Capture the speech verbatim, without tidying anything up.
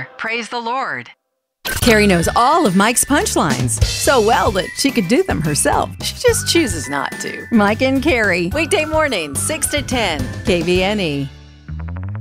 more. Praise the Lord. Carrie knows all of Mike's punchlines so well that she could do them herself. She just chooses not to. Mike and Carrie, Weekday mornings, six to ten. K V N E.